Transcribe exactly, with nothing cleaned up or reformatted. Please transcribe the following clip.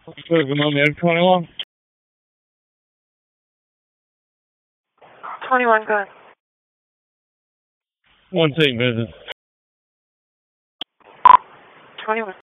Good morning, twenty-one. twenty-one, good. One thing, business. twenty-one.